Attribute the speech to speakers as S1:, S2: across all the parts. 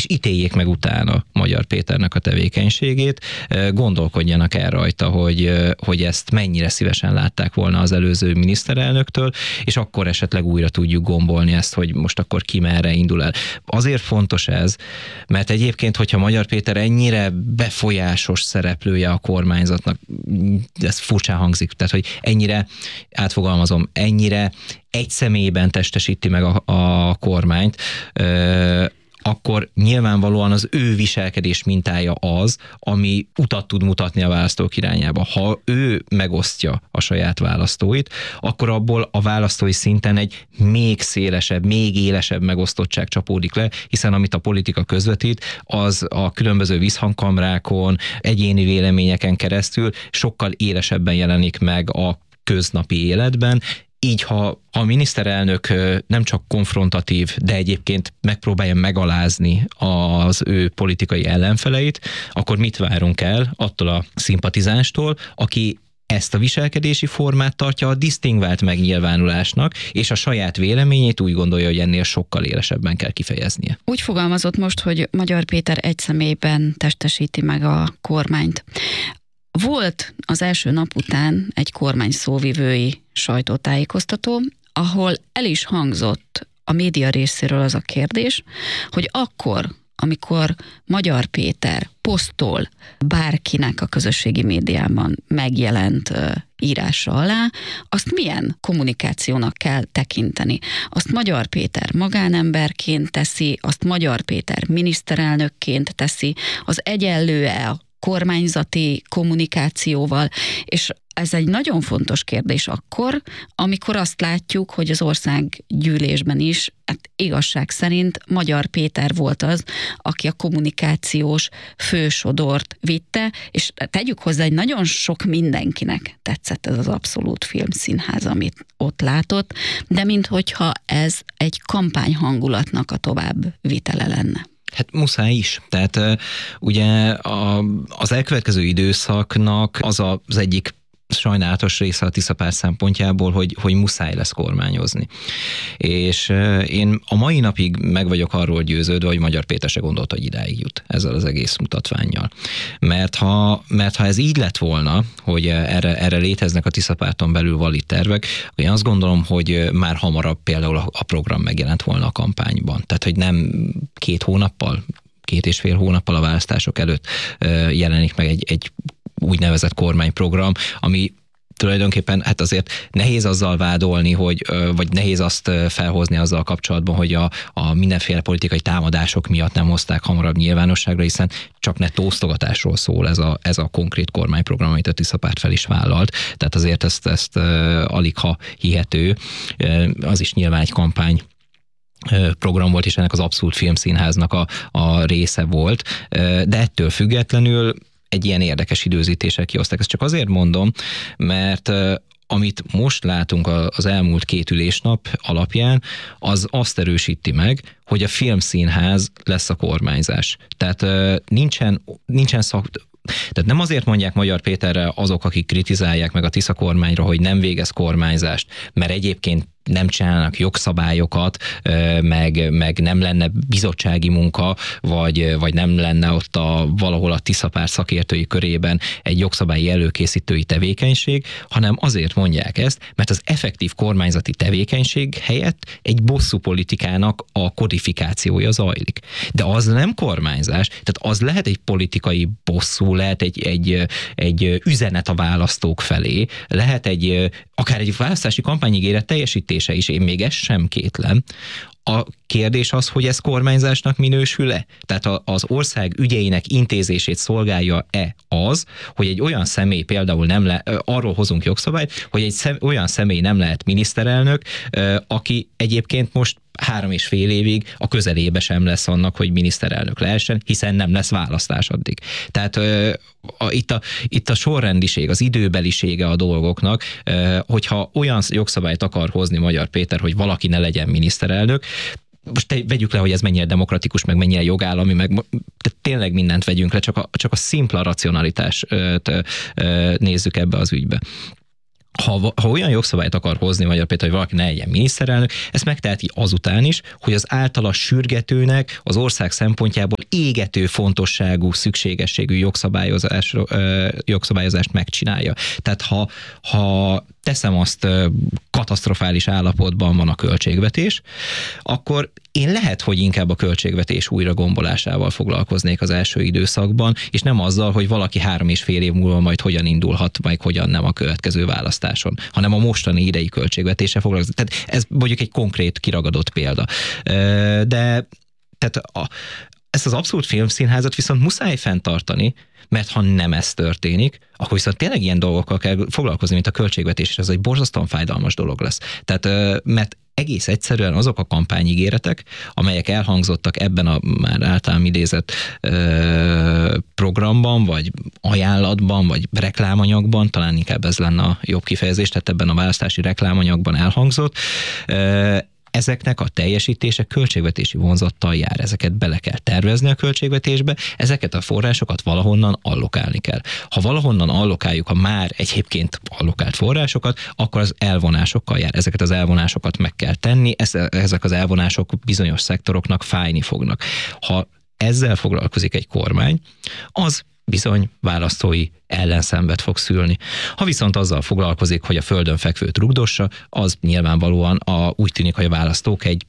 S1: ítéljék meg utána Magyar Péternek a tevékenységét, gondolkodjanak el rajta, hogy ezt mennyire szívesen látták volna az előző miniszterelnöktől, és akkor esetleg újra tudjuk gombolni ezt, hogy most akkor ki merre indul el. Azért fontos ez, mert egyébként, hogyha Magyar Péter ennyire befolyásos szereplője a kormányzatnak, ez furcsán hangzik, tehát hogy ennyire, átfogalmazom, ennyire egy személyben testesíti meg a kormányt, akkor nyilvánvalóan az ő viselkedés mintája az, ami utat tud mutatni a választók irányába. Ha ő megosztja a saját választóit, akkor abból a választói szinten egy még szélesebb, még élesebb megosztottság csapódik le, hiszen amit a politika közvetít, az a különböző visszhangkamrákon, egyéni véleményeken keresztül sokkal élesebben jelenik meg a köznapi életben. Így, ha a miniszterelnök nem csak konfrontatív, de egyébként megpróbálja megalázni az ő politikai ellenfeleit, akkor mit várunk el attól a szimpatizánstól, aki ezt a viselkedési formát tartja a disztingvált megnyilvánulásnak, és a saját véleményét úgy gondolja, hogy ennél sokkal élesebben kell kifejeznie.
S2: Úgy fogalmazott most, hogy Magyar Péter egy személyben testesíti meg a kormányt. Volt az első nap után egy kormány szóvivői sajtótájékoztató, ahol el is hangzott a média részéről az a kérdés, hogy akkor, amikor Magyar Péter posztol bárkinek a közösségi médiában megjelent írása alá, azt milyen kommunikációnak kell tekinteni. Azt Magyar Péter magánemberként teszi, azt Magyar Péter miniszterelnökként teszi, az egyenlő-e a kormányzati kommunikációval, és ez egy nagyon fontos kérdés akkor, amikor azt látjuk, hogy az országgyűlésben is, hát igazság szerint Magyar Péter volt az, aki a kommunikációs fősodort vitte, és tegyük hozzá, hogy nagyon sok mindenkinek tetszett ez az Abszolút Filmszínház, amit ott látott, de minthogyha ez egy kampányhangulatnak a tovább vitele lenne.
S1: Hát muszáj is. Tehát ugye az elkövetkező időszaknak az egyik sajnálatos része a Tiszapárt szempontjából, hogy muszáj lesz kormányozni. És én a mai napig meg vagyok arról győződve, hogy Magyar Péter se gondolta, hogy idáig jut ezzel az egész mutatvánnyal. Mert ha ez így lett volna, hogy erre léteznek a Tiszapárton belül valid tervek, akkor én azt gondolom, hogy már hamarabb például a program megjelent volna a kampányban. Tehát, hogy nem 2,5 hónappal a választások előtt jelenik meg egy úgynevezett kormányprogram, ami tulajdonképpen hát azért nehéz azzal vádolni, vagy nehéz azt felhozni azzal kapcsolatban, hogy a mindenféle politikai támadások miatt nem hozták hamarabb nyilvánosságra, hiszen csak nettó osztogatásról szól ez a konkrét kormányprogram, amit a Tiszapárt fel is vállalt. Tehát azért ezt aligha hihető. Az is nyilván egy kampány program volt, és ennek az Abszolút Filmszínháznak a része volt, de ettől függetlenül egy ilyen érdekes időzítéssel kihozták. Ezt csak azért mondom, mert amit most látunk az elmúlt 2 ülésnap alapján, az azt erősíti meg, hogy a filmszínház lesz a kormányzás. Tehát nincsen tehát nem azért mondják Magyar Péterre azok, akik kritizálják meg a Tisza kormányra, hogy nem végez kormányzást, mert egyébként nem csinálnak jogszabályokat, meg nem lenne bizottsági munka, vagy nem lenne ott valahol a Tiszapárt szakértői körében egy jogszabályi előkészítői tevékenység, hanem azért mondják ezt, mert az effektív kormányzati tevékenység helyett egy bosszú politikának a kodifikációja zajlik. De az nem kormányzás, tehát az lehet egy politikai bosszú, lehet egy üzenet a választók felé, lehet akár egy választási kampányigéret teljesítése is, én még ezt sem kétlem. A kérdés az, hogy ez kormányzásnak minősül-e? Tehát az ország ügyeinek intézését szolgálja-e az, hogy egy olyan személy például arról hozunk jogszabályt, hogy egy olyan személy nem lehet miniszterelnök, aki egyébként most 3,5 évig a közelébe sem lesz annak, hogy miniszterelnök lehessen, hiszen nem lesz választás addig. Tehát itt a sorrendiség, az időbelisége a dolgoknak, hogyha olyan jogszabályt akar hozni Magyar Péter, hogy valaki ne legyen miniszterelnök, most vegyük le, hogy ez mennyire demokratikus, meg mennyire jogállami, meg tényleg mindent vegyünk le, csak a szimpla racionalitást nézzük ebbe az ügybe. ha olyan jogszabályt akar hozni Magyar Péter, hogy valaki ne legyen miniszterelnök, ezt megteheti azután is, hogy az általa sürgetőnek az ország szempontjából égető fontosságú, szükségességű jogszabályozást megcsinálja. Tehát ha teszem azt, katasztrofális állapotban van a költségvetés, akkor én lehet, hogy inkább a költségvetés újra gombolásával foglalkoznék az első időszakban, és nem azzal, hogy valaki 3,5 év múlva majd hogyan indulhat, majd hogyan nem a következő választáson, hanem a mostani idei költségvetéssel foglalkozni. Tehát ez mondjuk egy konkrét kiragadott példa. De tehát ezt az abszolút filmszínházat viszont muszáj fenntartani, mert ha nem ez történik, akkor viszont tényleg ilyen dolgokkal kell foglalkozni, mint a költségvetés, és ez egy borzasztóan fájdalmas dolog lesz. Tehát, mert egész egyszerűen azok a kampányígéretek, amelyek elhangzottak ebben a már általán idézett programban, vagy ajánlatban, vagy reklámanyagban, talán inkább ez lenne a jobb kifejezés, tehát ebben a választási reklámanyagban elhangzott, ezeknek a teljesítése költségvetési vonzattal jár. Ezeket bele kell tervezni a költségvetésbe, ezeket a forrásokat valahonnan allokálni kell. Ha valahonnan allokáljuk a már egyébként allokált forrásokat, akkor az elvonásokkal jár. Ezeket az elvonásokat meg kell tenni, ezek az elvonások bizonyos szektoroknak fájni fognak. Ha ezzel foglalkozik egy kormány, az bizony választói ellenszenvet fog szülni. Ha viszont azzal foglalkozik, hogy a földön fekvőt rugdossa, az nyilvánvalóan úgy tűnik, hogy a választók egy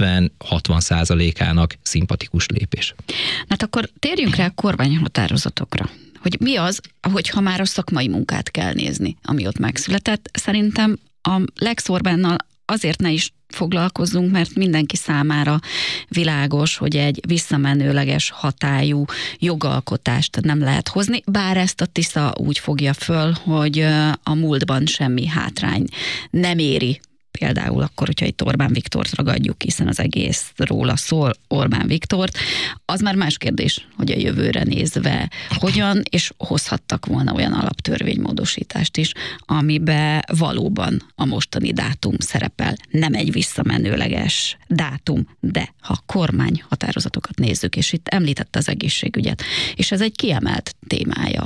S1: 50-60%-ának szimpatikus lépés.
S2: Hát akkor térjünk rá a kormányhatározatokra. Hogy mi az, hogyha már a szakmai munkát kell nézni, ami ott megszületett. Szerintem a Lex Orbánnal azért ne is foglalkozzunk, mert mindenki számára világos, hogy egy visszamenőleges hatályú jogalkotást nem lehet hozni, bár ezt a Tisza úgy fogja föl, hogy a múltban semmi hátrány nem éri. Például akkor, hogyha itt Orbán Viktort ragadjuk, hiszen az egész róla szól, Orbán Viktort, az már más kérdés, hogy a jövőre nézve hogyan, és hozhattak volna olyan alaptörvénymódosítást is, amiben valóban a mostani dátum szerepel. Nem egy visszamenőleges dátum, de ha kormány határozatokat nézzük, és itt említette az egészségügyet, és ez egy kiemelt témája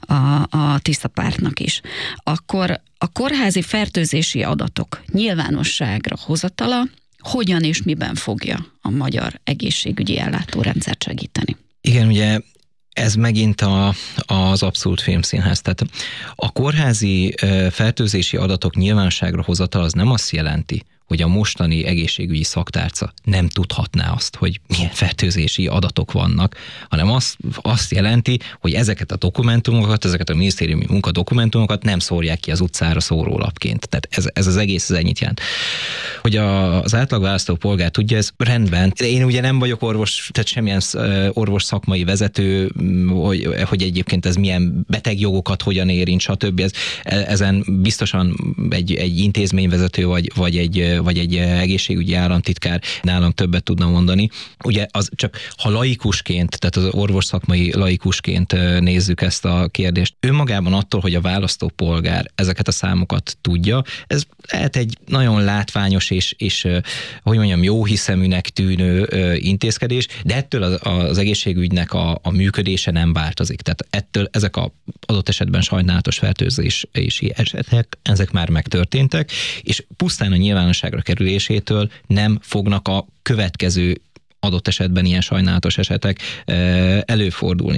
S2: a Tisza pártnak is, akkor a kórházi fertőzési adatok nyilvánosságra hozatala hogyan és miben fogja a magyar egészségügyi ellátórendszert segíteni?
S1: Igen, ugye ez megint az abszolút filmszínház. Tehát a kórházi fertőzési adatok nyilvánosságra hozatala az nem azt jelenti, hogy a mostani egészségügyi szaktárca nem tudhatná azt, hogy milyen fertőzési adatok vannak, hanem azt jelenti, hogy ezeket a dokumentumokat, ezeket a minisztériumi munkadokumentumokat nem szórják ki az utcára szórólapként. Tehát ez az egész az ennyit jelent. Hogy az átlag választópolgár tudja, ez rendben. Én ugye nem vagyok orvos, tehát semmilyen orvos szakmai vezető, hogy egyébként ez milyen betegjogokat hogyan érint, stb. Ezen biztosan egy intézményvezető vagy egy egészségügyi államtitkár nálam többet tudna mondani. Ugye az csak, ha laikusként, tehát az orvos szakmai laikusként nézzük ezt a kérdést, önmagában attól, hogy a választópolgár ezeket a számokat tudja, ez lehet egy nagyon látványos és hogy mondjam, jó hiszeműnek tűnő intézkedés, de ettől az egészségügynek a működése nem változik. Tehát ettől ezek az adott esetben sajnálatos fertőzési esetek, ezek már megtörténtek, és pusztán a nyilvánosságra kerülésétől nem fognak a következő adott esetben ilyen sajnálatos esetek előfordulni.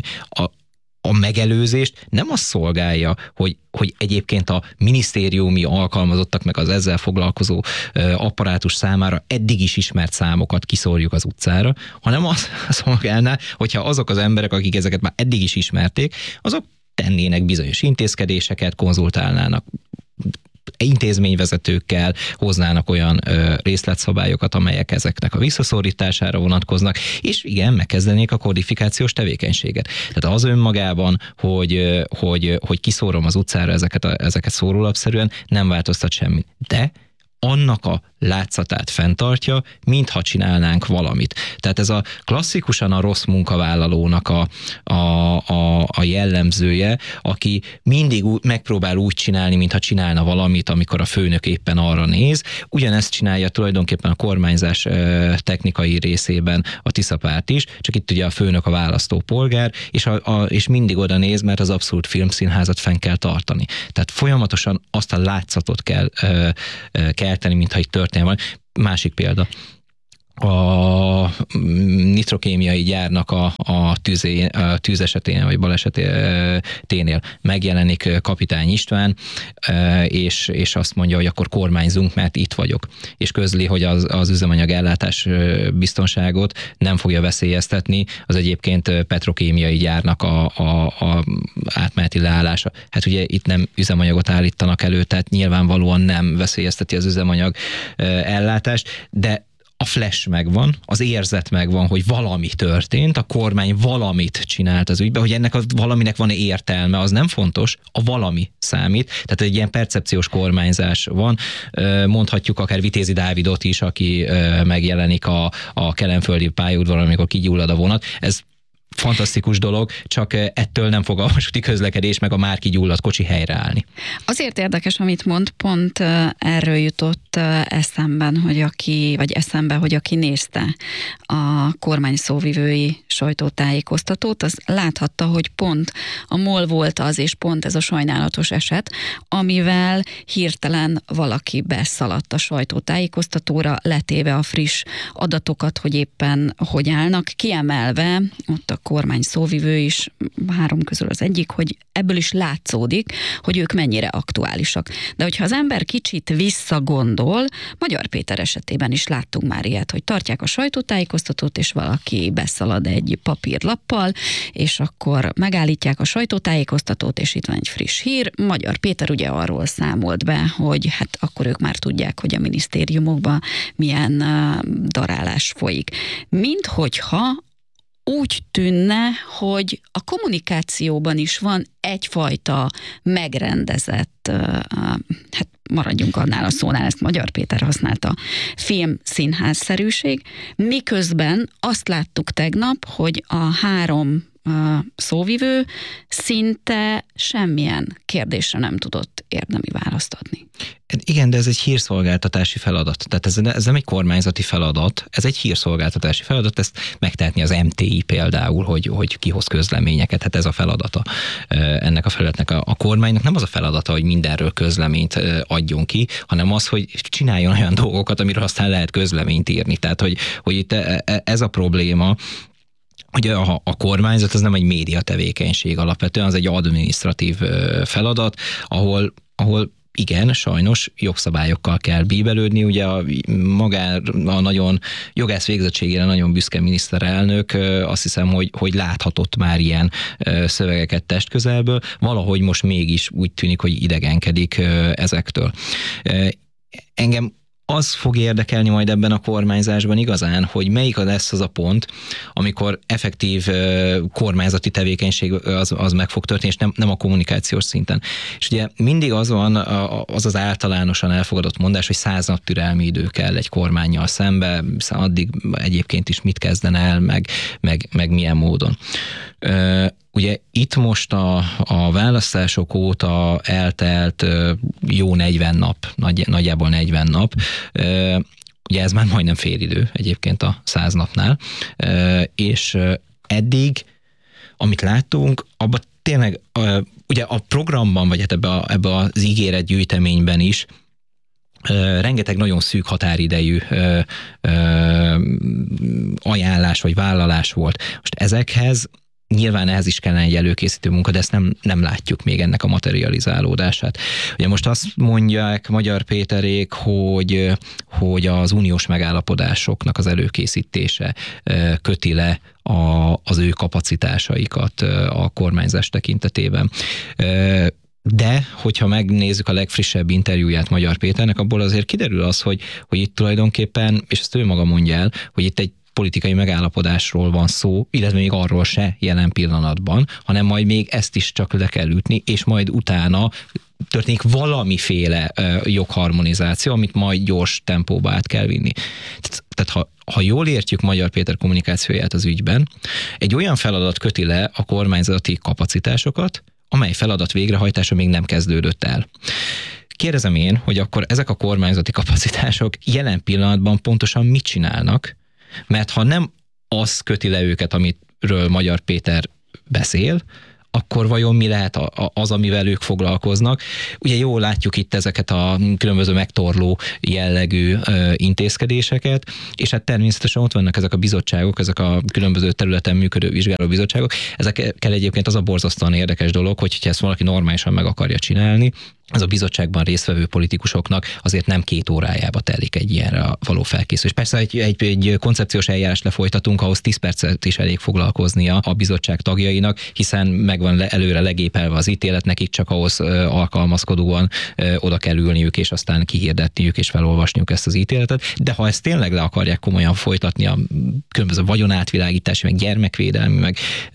S1: A megelőzést nem azt szolgálja, hogy egyébként a minisztériumi alkalmazottak meg az ezzel foglalkozó apparátus számára eddig is ismert számokat kiszórjuk az utcára, hanem azt szolgálná, hogyha azok az emberek, akik ezeket már eddig is ismerték, azok tennének bizonyos intézkedéseket, konzultálnának intézményvezetőkkel, hoznának olyan részletszabályokat, amelyek ezeknek a visszaszorítására vonatkoznak, és igen, megkezdenék a kodifikációs tevékenységet. Tehát az önmagában, hogy kiszórom az utcára ezeket szórólapszerűen, nem változtat semmit. De annak a látszatát fenntartja, mintha csinálnánk valamit. Tehát ez a klasszikusan a rossz munkavállalónak a jellemzője, aki mindig megpróbál úgy csinálni, mintha csinálna valamit, amikor a főnök éppen arra néz. Ugyanezt csinálja tulajdonképpen a kormányzás technikai részében a Tiszapárt is, csak itt ugye a főnök a választópolgár, és mindig oda néz, mert az abszolút filmszínházat fenn kell tartani. Tehát folyamatosan azt a látszatot kell kelteni, mintha itt történne valami. Másik példa. A nitrokémiai gyárnak a tűzesetén vagy baleseténél megjelenik Kapitány István, és azt mondja, hogy akkor kormányzunk, mert itt vagyok. És közli, hogy az üzemanyag ellátás biztonságot nem fogja veszélyeztetni az egyébként petrokémiai gyárnak a átmeneti leállása. Hát ugye itt nem üzemanyagot állítanak elő, tehát nyilvánvalóan nem veszélyezteti az üzemanyag ellátást, de a flash megvan, az érzet megvan, hogy valami történt, a kormány valamit csinált az ügyben, hogy ennek a valaminek van értelme, az nem fontos, a valami számít. Tehát egy ilyen percepciós kormányzás van. Mondhatjuk akár Vitézi Dávidot is, aki megjelenik a kelenföldi pályaudvaron, amikor kigyullad a vonat. Ez fantasztikus dolog, csak ettől nem fog a vasúti közlekedés meg a már kigyulladt kocsi helyreállni.
S2: Azért érdekes, amit mond, pont erről jutott eszembe, hogy aki nézte a kormány szóvivői sajtótájékoztatót, az láthatta, hogy pont a MOL volt az, és pont ez a sajnálatos eset, amivel hirtelen valaki beszaladt a sajtótájékoztatóra, letéve a friss adatokat, hogy éppen hogy állnak, kiemelve ott a kormány szóvivő is, 3 közül az egyik, hogy ebből is látszódik, hogy ők mennyire aktuálisak. De hogyha az ember kicsit visszagondol, Magyar Péter esetében is láttunk már ilyet, hogy tartják a sajtótájékoztatót, és valaki beszalad egy papírlappal, és akkor megállítják a sajtótájékoztatót, és itt van egy friss hír. Magyar Péter ugye arról számolt be, hogy hát akkor ők már tudják, hogy a minisztériumokban milyen darálás folyik. Minthogyha úgy tűnne, hogy a kommunikációban is van egyfajta megrendezett, hát maradjunk annál a szónál, ezt Magyar Péter használta, filmszínházszerűség, miközben azt láttuk tegnap, hogy a 3 szóvivő szinte semmilyen kérdésre nem tudott érdemi választ adni.
S1: Igen, de ez egy hírszolgáltatási feladat. Tehát ez nem egy kormányzati feladat, ez egy hírszolgáltatási feladat, ezt megtehetni az MTI például, hogy kihoz közleményeket, hát ez a feladata ennek a felületnek. A kormánynak nem az a feladata, hogy mindenről közleményt adjon ki, hanem az, hogy csináljon olyan dolgokat, amiről aztán lehet közleményt írni. Tehát, hogy itt ez a probléma, ugye a kormányzat az nem egy média tevékenység alapvetően, az egy adminisztratív feladat, ahol igen, sajnos jogszabályokkal kell bíbelődni, ugye a nagyon jogász végzettségére nagyon büszke miniszterelnök, azt hiszem, hogy láthatott már ilyen szövegeket testközelből, valahogy most mégis úgy tűnik, hogy idegenkedik ezektől. Engem az fog érdekelni majd ebben a kormányzásban igazán, hogy melyik lesz az a pont, amikor effektív kormányzati tevékenység az meg fog történni, és nem a kommunikációs szinten. És ugye mindig az van, az általánosan elfogadott mondás, hogy 100 nap türelmi idő kell egy kormánnyal szembe, addig egyébként is mit kezdene el, meg milyen módon. Ugye itt most a választások óta eltelt jó 40 nap, nagyjából 40 nap, ugye ez már majdnem félidő egyébként a 100 napnál, és eddig, amit láttunk, abban tényleg ugye a programban, vagy hát ebbe az ígéretgyűjteményben is rengeteg nagyon szűk határidejű ajánlás vagy vállalás volt. Most ezekhez nyilván ehhez is kellene egy előkészítő munka, de ezt nem látjuk még ennek a materializálódását. Ugye most azt mondják Magyar Péterék, hogy az uniós megállapodásoknak az előkészítése köti le az ő kapacitásaikat a kormányzás tekintetében. De, hogyha megnézzük a legfrissebb interjúját Magyar Péternek, abból azért kiderül az, hogy itt tulajdonképpen, és ezt ő maga mondja el, hogy itt egy politikai megállapodásról van szó, illetve még arról se jelen pillanatban, hanem majd még ezt is csak le kell ütni, és majd utána történik valamiféle jogharmonizáció, amit majd gyors tempóba át kell vinni. Tehát ha jól értjük Magyar Péter kommunikációját az ügyben, egy olyan feladat köti le a kormányzati kapacitásokat, amely feladat végrehajtása még nem kezdődött el. Kérdezem én, hogy akkor ezek a kormányzati kapacitások jelen pillanatban pontosan mit csinálnak, mert ha nem az köti le őket, amiről Magyar Péter beszél, akkor vajon mi lehet az, amivel ők foglalkoznak? Ugye jól látjuk itt ezeket a különböző megtorló jellegű intézkedéseket, és hát természetesen ott vannak ezek a bizottságok, ezek a különböző területen működő vizsgálóbizottságok. Ezekkel egyébként az a borzasztóan érdekes dolog, hogyha ezt valaki normálisan meg akarja csinálni, az a bizottságban résztvevő politikusoknak azért nem 2 órájába telik egy ilyenre való felkészülés. Persze egy koncepciós eljárást lefolytatunk, ahhoz 10 percet is elég foglalkoznia a bizottság tagjainak, hiszen megvan előre legépelve az ítélet, nekik csak ahhoz alkalmazkodóan oda kell ülniük, és aztán kihirdetniük és felolvasniuk ezt az ítéletet. De ha ezt tényleg le akarják komolyan folytatni a különböző vagyonátvilágítási, meg gyermekvédelmi,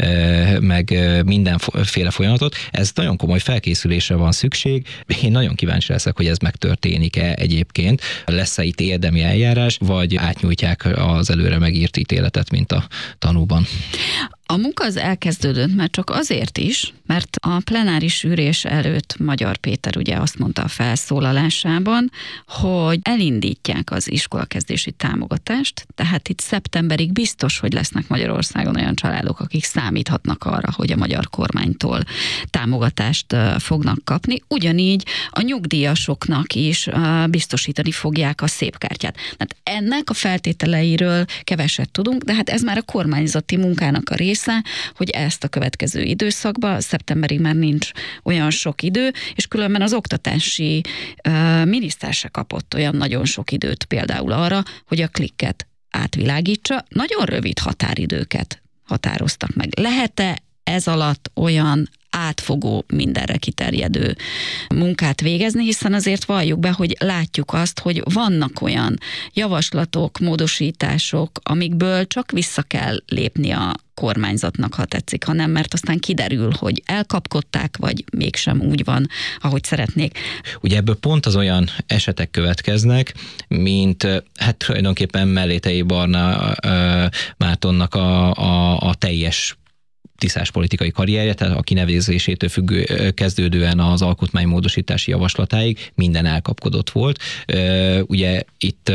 S1: meg mindenféle folyamatot, ez nagyon komoly felkészülésre van szükség. Én nagyon kíváncsi leszek, hogy ez megtörténik-e egyébként. Lesz-e itt érdemi eljárás, vagy átnyújtják az előre megírt ítéletet, mint a tanúban?
S2: A munka az elkezdődött, mert csak azért is, mert a plenáris ülés előtt Magyar Péter ugye azt mondta a felszólalásában, hogy elindítják az iskolakezdési támogatást, tehát itt szeptemberig biztos, hogy lesznek Magyarországon olyan családok, akik számíthatnak arra, hogy a magyar kormánytól támogatást fognak kapni. Ugyanígy a nyugdíjasoknak is biztosítani fogják a szép kártyát. Hát ennek a feltételeiről keveset tudunk, de hát ez már a kormányzati munkának a része, hogy ezt a következő időszakban, szeptemberig már nincs olyan sok idő, és különben az oktatási miniszter se kapott olyan nagyon sok időt például arra, hogy a klikket átvilágítsa. Nagyon rövid határidőket határoztak meg. Lehet-e ez alatt olyan átfogó, mindenre kiterjedő munkát végezni, hiszen azért valljuk be, hogy látjuk azt, hogy vannak olyan javaslatok, módosítások, amikből csak vissza kell lépni a kormányzatnak, ha tetszik, hanem mert aztán kiderül, hogy elkapkodták, vagy mégsem úgy van, ahogy szeretnék.
S1: Ugye ebből pont az olyan esetek következnek, mint hát tulajdonképpen Mellétei Barna Mártonnak a teljes tisztás politikai karrierje, tehát a kinevezésétől kezdődően az alkotmánymódosítási javaslatáig minden elkapkodott volt. Ugye itt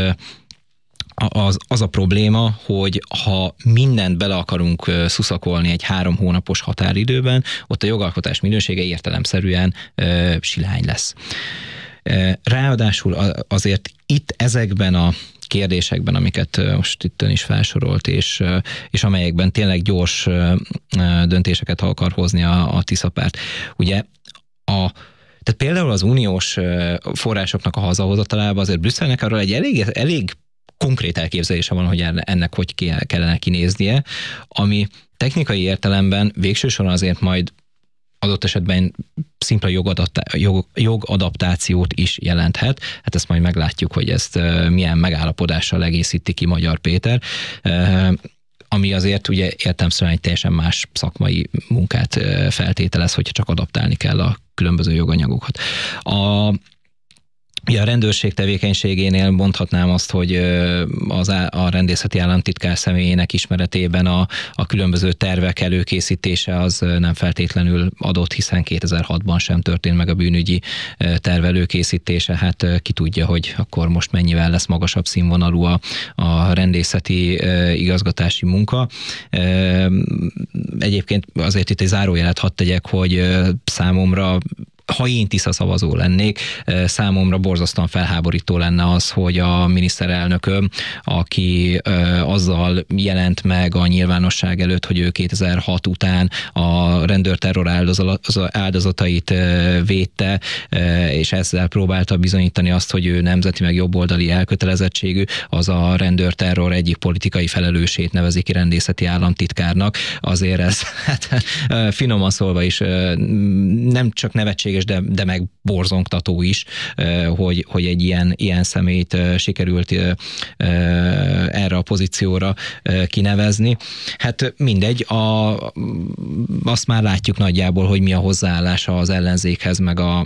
S1: az a probléma, hogy ha mindent bele akarunk szuszakolni egy 3 hónapos határidőben, ott a jogalkotás minősége értelemszerűen silány lesz. Ráadásul azért itt ezekben a kérdésekben, amiket most itt ön is felsorolt, és amelyekben tényleg gyors döntéseket akar hozni a Tiszapárt. Ugye tehát például az uniós forrásoknak a hazahozatalában azért Brüsszelnek arról egy elég konkrét elképzelése van, hogy ennek hogy kellene kinéznie, ami technikai értelemben végső soron azért majd adott esetben szimpla jogadaptációt is jelenthet. Hát ezt majd meglátjuk, hogy ezt milyen megállapodással egészíti ki Magyar Péter, ami azért ugye értelemszerűen egy teljesen más szakmai munkát feltételez, hogyha csak adaptálni kell a különböző joganyagokat. A rendőrség tevékenységénél mondhatnám azt, hogy a rendészeti államtitkár személyének ismeretében a különböző tervek előkészítése az nem feltétlenül adott, hiszen 2006-ban sem történt meg a bűnügyi terv előkészítése. Hát ki tudja, hogy akkor most mennyivel lesz magasabb színvonalú a rendészeti igazgatási munka. Egyébként azért itt egy zárójelet hadd tegyek, hogy számomra, ha én Tisza szavazó lennék, számomra borzasztóan felháborító lenne az, hogy a miniszterelnököm, aki azzal jelent meg a nyilvánosság előtt, hogy ő 2006 után a rendőrterror áldozatait védte, és ezzel próbálta bizonyítani azt, hogy ő nemzeti meg jobboldali elkötelezettségű, az a rendőrterror egyik politikai felelősét nevezi ki rendészeti államtitkárnak. Azért ez hát, finoman szólva is nem csak nevetséges, lehetséges, de meg borzongtató is, hogy egy ilyen személyt sikerült erre a pozícióra kinevezni. Hát mindegy, azt már látjuk nagyjából, hogy mi a hozzáállása az ellenzékhez,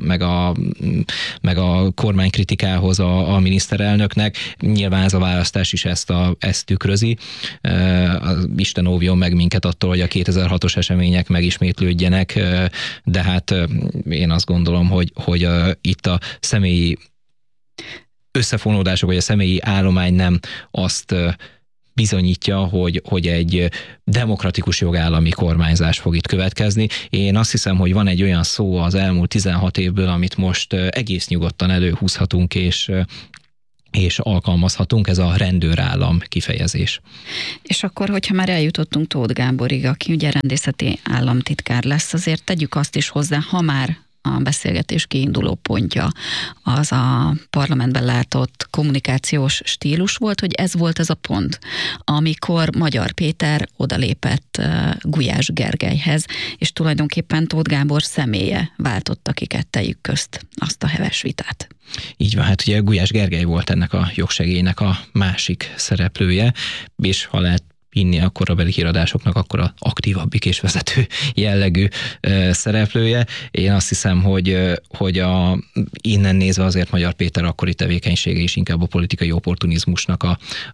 S1: meg a kormánykritikához a miniszterelnöknek. Nyilván ez a választás is ezt tükrözi. Isten óvjon meg minket attól, hogy a 2006-os események megismétlődjenek, de hát én azt gondolom, hogy itt a személyi összefonódások, vagy a személyi állomány nem azt bizonyítja, hogy egy demokratikus jogállami kormányzás fog itt következni. Én azt hiszem, hogy van egy olyan szó az elmúlt 16 évből, amit most egész nyugodtan előhúzhatunk, és alkalmazhatunk, ez a rendőrállam kifejezés.
S2: És akkor, hogyha már eljutottunk Tóth Gáborig, aki ugye rendészeti államtitkár lesz, azért tegyük azt is hozzá, ha már a beszélgetés kiinduló pontja az a parlamentben látott kommunikációs stílus volt, hogy ez volt az a pont, amikor Magyar Péter odalépett Gulyás Gergelyhez, és tulajdonképpen Tóth Gábor személye váltotta ki kettejük közt azt a heves vitát.
S1: Így van, hát ugye Gulyás Gergely volt ennek a jogsegélynek a másik szereplője, és ha lehet hinni a korabeli híradásoknak, akkor az aktívabbik és vezető jellegű szereplője. Én azt hiszem, hogy innen nézve azért Magyar Péter akkori tevékenysége is inkább a politikai opportunizmusnak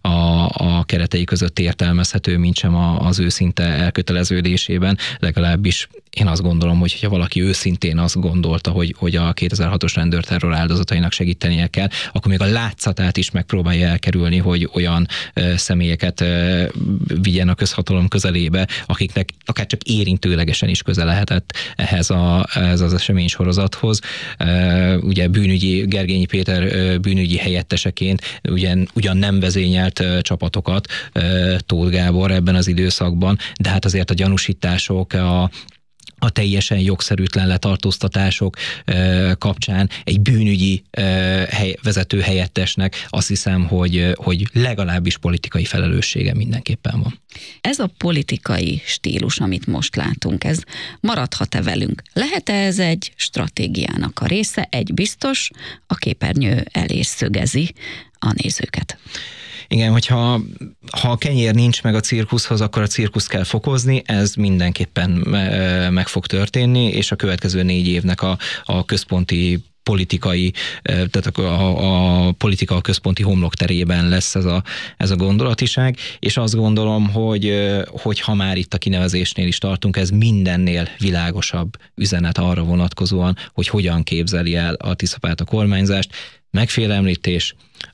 S1: a keretei között értelmezhető, mintsem az őszinte elköteleződésében. Legalábbis én azt gondolom, hogy ha valaki őszintén azt gondolta, hogy a 2006-os rendőrterror áldozatainak segítenie kell, akkor még a látszatát is megpróbálja elkerülni, hogy olyan személyeket vigyen a közhatalom közelébe, akiknek akár csak érintőlegesen is köze lehetett ehhez az eseménysorozathoz. Ugye Gergényi Péter bűnügyi helyetteseként ugyan nem vezényelt csapatokat Tóth Gábor ebben az időszakban, de hát azért a gyanúsítások, a teljesen jogszerűtlen letartóztatások kapcsán egy bűnügyi vezető helyettesnek azt hiszem, hogy legalábbis politikai felelőssége mindenképpen van.
S2: Ez a politikai stílus, amit most látunk, ez maradhat-e velünk? Lehet-e ez egy stratégiának a része? Egy biztos, a képernyő elé szögezi a nézőket.
S1: Igen, hogyha a kenyér nincs meg a cirkuszhoz, akkor a cirkuszt kell fokozni, ez mindenképpen meg fog történni, és a következő 4 évnek a központi politikai, tehát a politika a központi homlokterében lesz ez a gondolatiság, és azt gondolom, hogy ha már itt a kinevezésnél is tartunk, ez mindennél világosabb üzenet arra vonatkozóan, hogy hogyan képzeli el a Tiszapát a kormányzást. Megfélemlítés,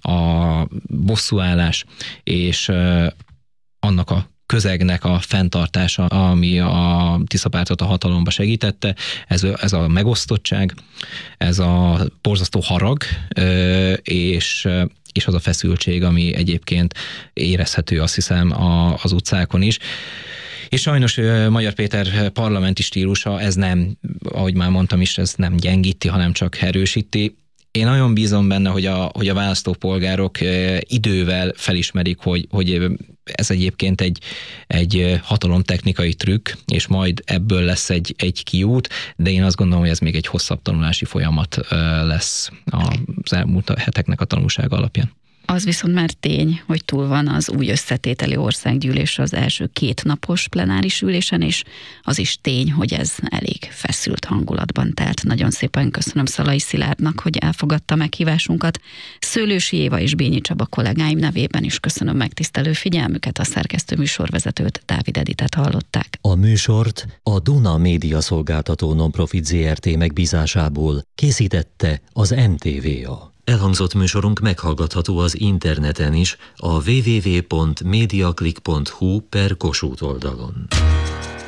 S1: a bosszúállás és annak a közegnek a fenntartása, ami a Tiszapártot a hatalomba segítette, ez a megosztottság, ez a borzasztó harag, és az a feszültség, ami egyébként érezhető, azt hiszem, az utcákon is. És sajnos Magyar Péter parlamenti stílusa, ez nem, ahogy már mondtam is, ez nem gyengíti, hanem csak erősíti. Én nagyon bízom benne, hogy a választópolgárok idővel felismerik, hogy ez egyébként egy hatalomtechnikai trükk, és majd ebből lesz egy kiút, de én azt gondolom, hogy ez még egy hosszabb tanulási folyamat lesz az elmúlt heteknek a tanulsága alapján.
S2: Az viszont már tény, hogy túl van az új összetételi országgyűlés az első 2 napos plenáris ülésen, és az is tény, hogy ez elég feszült hangulatban telt. Nagyon szépen köszönöm Szalai Szilárdnak, hogy elfogadta meghívásunkat. Szőlősi Éva és Bényi Csaba kollégáim nevében is köszönöm megtisztelő figyelmüket, a szerkesztő műsorvezetőt, Dávid Editet hallották.
S3: A műsort a Duna Média Szolgáltató Nonprofit Zrt. Megbízásából készítette az MTVA. Elhangzott műsorunk meghallgatható az interneten is, a www.mediaclick.hu/Kossuth oldalon.